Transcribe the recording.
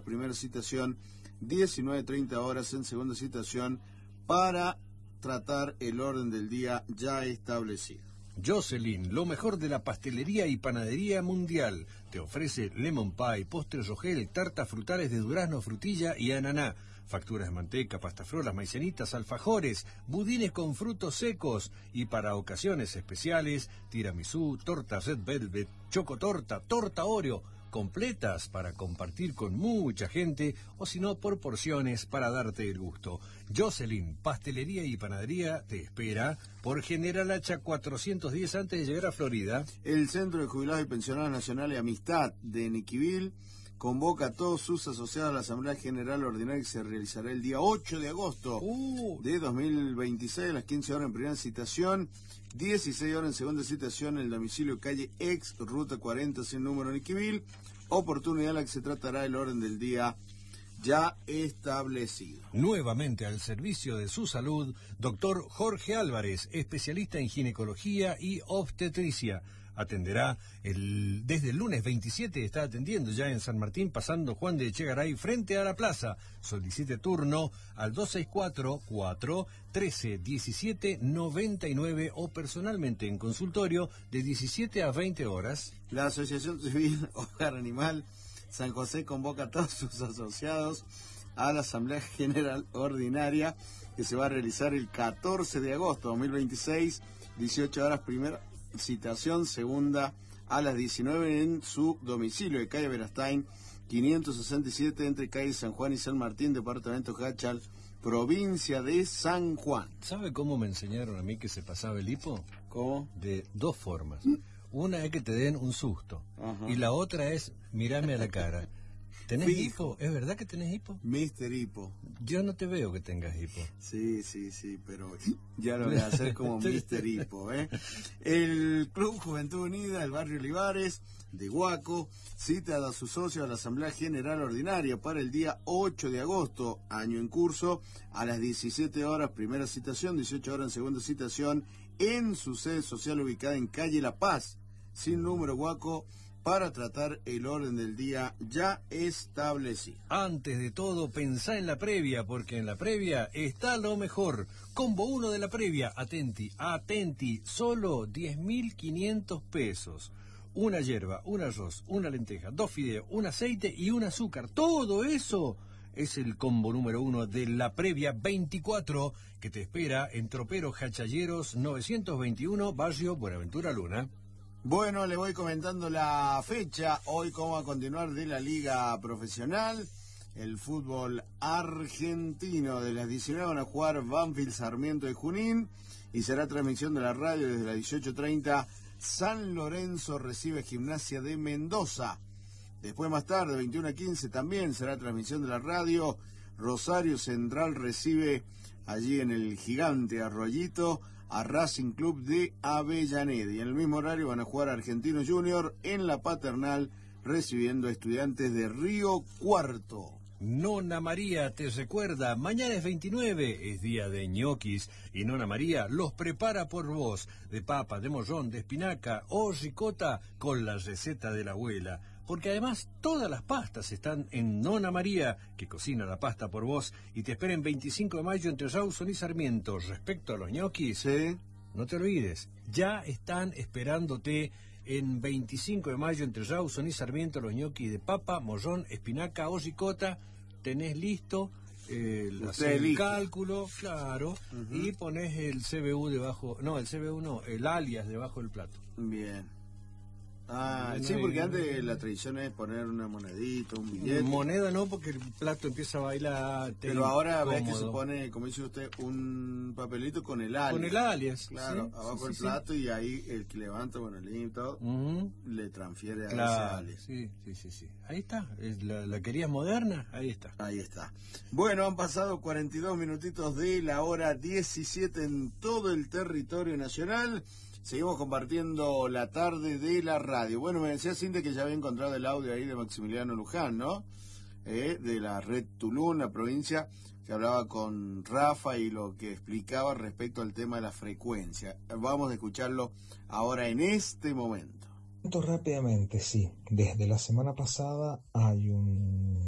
primera citación, 19:30 horas en segunda citación, para tratar el orden del día ya establecido. Jocelyn, lo mejor de la pastelería y panadería mundial, te ofrece lemon pie, postres rogel, tartas frutales de durazno, frutilla y ananá, facturas de manteca, pastafrolas, maicenitas, alfajores, budines con frutos secos y para ocasiones especiales, tiramisú, torta red velvet, chocotorta, torta Oreo, completas para compartir con mucha gente o si no por porciones para darte el gusto. Jocelyn, pastelería y panadería te espera por General Hacha 410 antes de llegar a Florida. El Centro de Jubilados y Pensionados Nacionales Amistad de Niquivil convoca a todos sus asociados a la Asamblea General Ordinaria que se realizará el día 8 de agosto de 2026 a las 15 horas en primera citación, 16 horas en segunda citación en el domicilio calle ex ruta 40 sin número Niquivil, oportunidad en la que se tratará el orden del día ya establecido. Nuevamente al servicio de su salud, doctor Jorge Álvarez, especialista en ginecología y obstetricia. Atenderá desde el lunes 27, está atendiendo ya en San Martín, pasando Juan de Echegaray, frente a la plaza. Solicite turno al 264-413-1799 o personalmente en consultorio de 17 a 20 horas. La Asociación Civil Hogar Animal San José convoca a todos sus asociados a la Asamblea General Ordinaria que se va a realizar el 14 de agosto de 2026, 18 horas primera citación, segunda a las 19 en su domicilio de calle Verastain 567 entre calle San Juan y San Martín, departamento Jachal, provincia de San Juan. ¿Sabe cómo me enseñaron a mí que se pasaba el hipo? ¿Cómo? De dos formas. Una es que te den un susto. Ajá. Y la otra es mirarme a la cara. ¿Tenés hipo? ¿Es verdad que tenés hipo? Mister Hipo. Yo no te veo que tengas hipo. Sí, pero ya lo voy a hacer como Mister Hipo, ¿eh? El Club Juventud Unida del barrio Olivares de Huaco cita a sus socios a la Asamblea General Ordinaria para el día 8 de agosto, año en curso, a las 17 horas, primera citación, 18 horas en segunda citación, en su sede social ubicada en calle La Paz, sin número Huaco, para tratar el orden del día ya establecido. Antes de todo, pensá en la previa, porque en la previa está lo mejor. Combo 1 de la previa, atenti, solo 10.500 pesos. Una yerba, un arroz, una lenteja, 2 fideos, un aceite y un azúcar. Todo eso es el combo número 1 de la previa 24 que te espera en Tropero Jachalleros 921, barrio Buenaventura Luna. Bueno, le voy comentando la fecha, hoy cómo va a continuar de la liga profesional, el fútbol argentino. De las 19 van a jugar Banfield Sarmiento de Junín y será transmisión de la radio desde las 18:30. San Lorenzo recibe Gimnasia de Mendoza. Después más tarde, 21:15 también será transmisión de la radio. Rosario Central recibe allí en el Gigante Arroyito a Racing Club de Avellaneda. Y en el mismo horario van a jugar Argentino Junior en la Paternal recibiendo a Estudiantes de Río Cuarto. Nona María te recuerda, mañana es 29, es día de ñoquis, y Nona María los prepara por vos, de papa, de morrón, de espinaca o ricota con la receta de la abuela. Porque además todas las pastas están en Nona María, que cocina la pasta por vos, y te espera en 25 de mayo entre Rawson y Sarmiento. Respecto a los ñoquis, ¿sí? No te olvides, ya están esperándote en 25 de mayo entre Rawson y Sarmiento los ñoquis de papa, morrón, espinaca o ricota. Tenés listo el cálculo, claro, y pones el CBU debajo, no, el CBU no, el alias debajo del plato. Bien. Ah, sí, porque antes la tradición es poner una monedita, un billete. Moneda no, porque el plato empieza a bailar. Pero ahora ves que se pone, como dice usted, un papelito con el alias. Con el alias. Claro, sí, abajo sí, el plato y ahí el que levanta, bueno, el link y todo, le transfiere a ese alias. Sí. Ahí está. ¿La querías moderna? Ahí está. Ahí está. Bueno, han pasado 42 minutitos de la hora 17 en todo el territorio nacional. Seguimos compartiendo la tarde de la radio. Bueno, me decía Cintia que ya había encontrado el audio ahí de Maximiliano Luján, ¿no? De la red Tulum, la provincia, que hablaba con Rafa y lo que explicaba respecto al tema de la frecuencia. Vamos a escucharlo ahora en este momento. Rápidamente, sí. Desde la semana pasada hay un